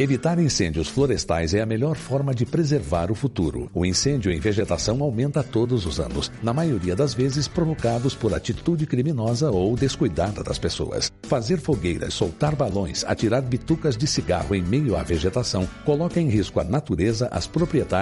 Evitar incêndios florestais é a melhor forma de preservar o futuro. O incêndio em vegetação aumenta todos os anos, na maioria das vezes provocados por atitude criminosa ou descuidada das pessoas. Fazer fogueiras, soltar balões, atirar bitucas de cigarro em meio à vegetação coloca em risco a natureza, as propriedades